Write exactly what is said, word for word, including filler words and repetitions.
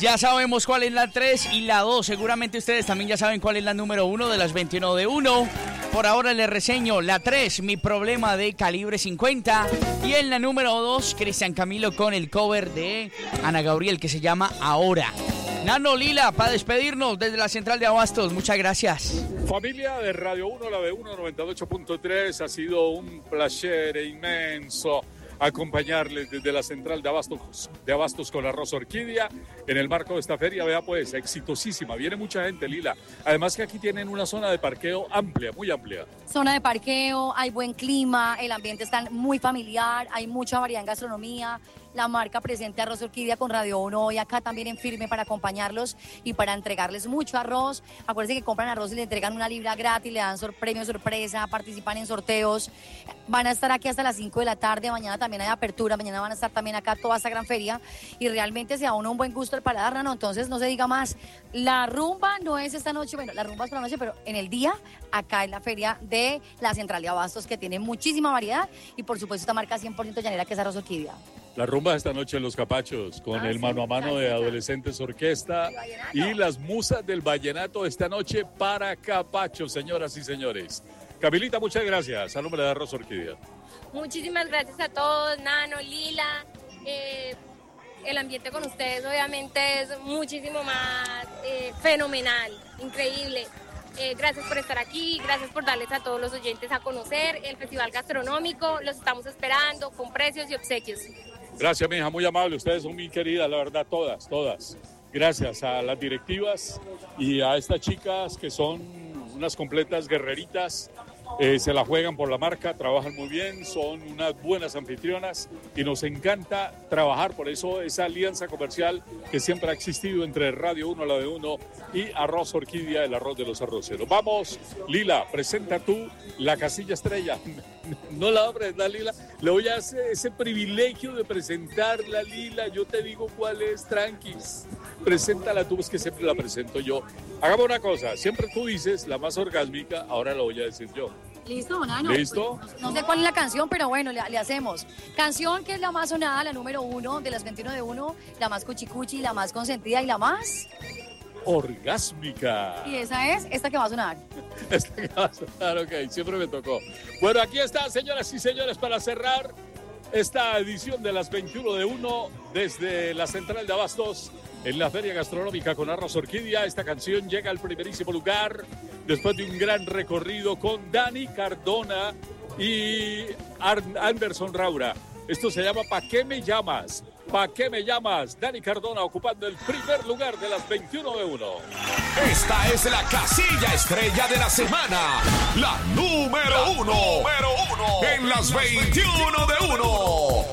Ya sabemos cuál es la tres y la dos. Seguramente ustedes también ya saben cuál es la número uno de las veintiuno de uno. Por ahora les reseño la tres, Mi Problema de Calibre cincuenta. Y en la número dos, Cristian Camilo con el cover de Ana Gabriel que se llama Ahora. Nano, Lila, para despedirnos desde la central de Abastos, muchas gracias. Familia de Radio uno, la B uno noventa y ocho punto tres, ha sido un placer inmenso acompañarles desde la central de Abastos, de Abastos con Arroz Orquídea en el marco de esta feria. Vea pues, exitosísima, viene mucha gente, Lila. Además que aquí tienen una zona de parqueo amplia, muy amplia. Zona de parqueo, hay buen clima, el ambiente está muy familiar, hay mucha variedad en gastronomía. La marca presente Arroz Orquídea con Radio uno hoy acá también en firme para acompañarlos y para entregarles mucho arroz. Acuérdense que compran arroz y le entregan una libra gratis, le dan sor- premio sorpresa, participan en sorteos. Van a estar aquí hasta las cinco de la tarde, mañana también hay apertura, mañana van a estar también acá toda esta gran feria y realmente se da uno un buen gusto el paladar, ¿no? Entonces no se diga más. La rumba no es esta noche, bueno, la rumba es por la noche, pero en el día acá en la feria de la Central de Abastos que tiene muchísima variedad y por supuesto esta marca cien por ciento llanera que es Arroz Orquídea. La rumba esta noche en Los Capachos, con ah, el sí, mano a mano de Adolescentes Orquesta y, y las musas del vallenato esta noche para Capachos, señoras y señores. Camilita, muchas gracias. A nombre de Arroz Orquídea. Muchísimas gracias a todos, Nano, Lila. Eh, el ambiente con ustedes obviamente es muchísimo más eh, fenomenal, increíble. Eh, gracias por estar aquí, gracias por darles a todos los oyentes a conocer el Festival Gastronómico. Los estamos esperando con precios y obsequios. Gracias, mi hija, muy amable. Ustedes son muy queridas, la verdad, todas, todas. Gracias a las directivas y a estas chicas que son unas completas guerreritas. Eh, se la juegan por la marca, trabajan muy bien, son unas buenas anfitrionas y nos encanta trabajar. Por eso esa alianza comercial que siempre ha existido entre Radio uno, la B uno y Arroz Orquídea, el arroz de los arroceros. Vamos, Lila, presenta tú la casilla estrella. No la va a presentar, Lila. Le voy a hacer ese privilegio de presentarla, Lila. Yo te digo cuál es, tranquis. Preséntala tú, es que siempre la presento yo. Hagamos una cosa, siempre tú dices la más orgásmica, ahora lo voy a decir yo. ¿Listo, Nano? ¿Listo? Pues, no sé cuál es la canción, pero bueno, le, le hacemos. Canción que es la más sonada, la número uno de las veintiuno de uno, la más cuchicuchi, la más consentida y la más... orgásmica. Y esa es esta que va a sonar. Esta que va a sonar, ok, siempre me tocó. Bueno, aquí está, señoras y señores, para cerrar esta edición de las veintiuno de uno desde la central de Abastos en la Feria Gastronómica con Arroz Orquídea. Esta canción llega al primerísimo lugar después de un gran recorrido con Dani Cardona y Ar- Anderson Raura. Esto se llama ¿Pa' qué me llamas? ¿Pa' qué me llamas? Dani Cardona ocupando el primer lugar de las veintiuno de uno. Esta es la casilla estrella de la semana. La número uno. Número uno. En las veintiuno de uno.